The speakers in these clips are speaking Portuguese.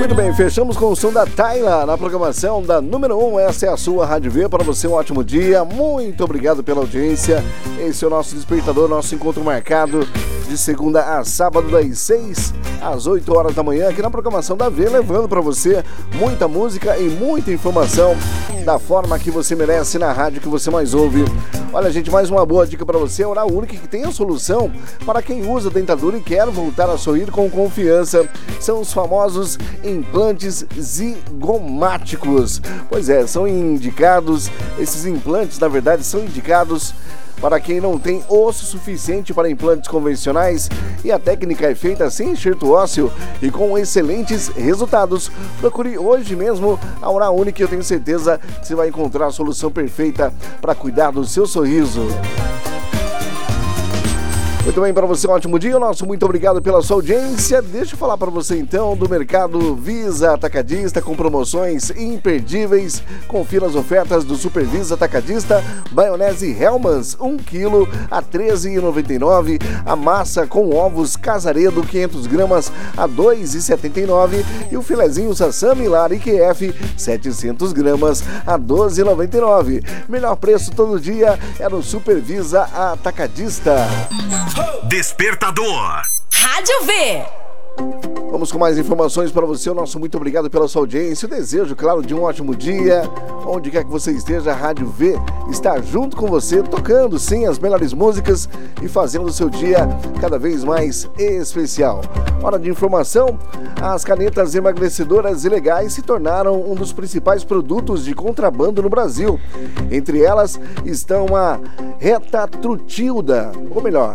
Muito bem, fechamos com o som da Tayla na programação da número 1. Essa é a sua Rádio V. Para você, um ótimo dia. Muito obrigado pela audiência. Esse é o nosso despertador, nosso encontro marcado de segunda a sábado, das 6 às 8 horas da manhã, aqui na programação da V, levando para você muita música e muita informação da forma que você merece na rádio que você mais ouve. Olha, gente, mais uma boa dica para você. A Oral Unique, que tem a solução para quem usa dentadura e quer voltar a sorrir com confiança. São os famosos implantes zigomáticos. Pois é, são indicados, esses implantes, na verdade, são indicados para quem não tem osso suficiente para implantes convencionais, e a técnica é feita sem enxerto ósseo e com excelentes resultados. Procure hoje mesmo a Oral Unique, eu tenho certeza que você vai encontrar a solução perfeita para cuidar do seu sorriso. Muito bem, para você um ótimo dia, nosso muito obrigado pela sua audiência. Deixa eu falar para você então do Mercado Visa Atacadista com promoções imperdíveis. Confira as ofertas do Super Visa Atacadista. Maionese Hellmann's 1 kg a R$ 13,99. A massa com ovos Casaredo 500 gramas a R$ 2,79. E o filezinho Sassami Lar IQF 700 gramas a R$ 12,99. Melhor preço todo dia é no Super Visa Atacadista. Despertador Rádio V. Vamos com mais informações para você. O nosso muito obrigado pela sua audiência. Eu desejo, claro, de um ótimo dia. Onde quer que você esteja, a Rádio V está junto com você, tocando sim as melhores músicas e fazendo o seu dia cada vez mais especial. Hora de informação: as canetas emagrecedoras ilegais se tornaram um dos principais produtos de contrabando no Brasil. Entre elas estão a Retatrutida, ou melhor,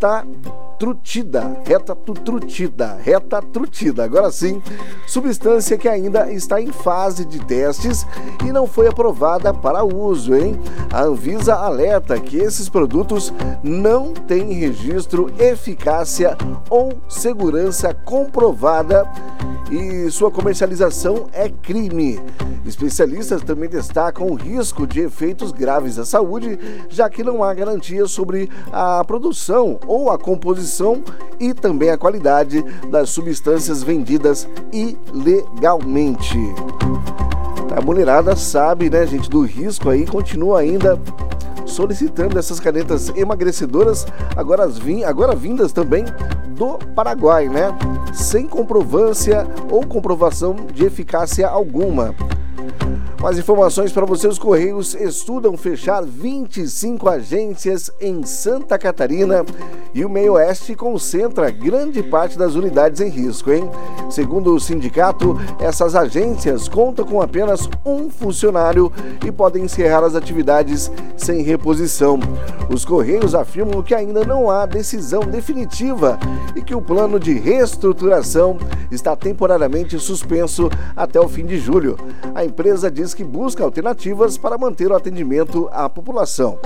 Retatrutida, agora sim, substância que ainda está em fase de testes e não foi aprovada para uso, hein? A Anvisa alerta que esses produtos não têm registro, eficácia ou segurança comprovada e sua comercialização é crime. Especialistas também destacam o risco de efeitos graves à saúde, já que não há garantia sobre a produção ou a composição e também a qualidade das substâncias vendidas ilegalmente. A mulherada sabe, né, gente, do risco aí, continua ainda solicitando essas canetas emagrecedoras, agora vindas também do Paraguai, né? Sem comprovância ou comprovação de eficácia alguma. Mais informações para você: os Correios estudam fechar 25 agências em Santa Catarina e o Meio Oeste concentra grande parte das unidades em risco, hein? Segundo o sindicato, essas agências contam com apenas um funcionário e podem encerrar as atividades sem reposição. Os Correios afirmam que ainda não há decisão definitiva e que o plano de reestruturação está temporariamente suspenso até o fim de julho. A empresa diz que busca alternativas para manter o atendimento à população.